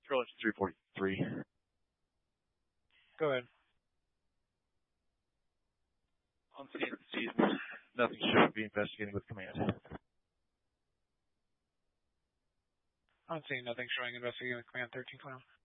Control engine 343. Go ahead. On scene at the season, nothing should be investigating with command. On scene, nothing showing investigating with command 13 Clown.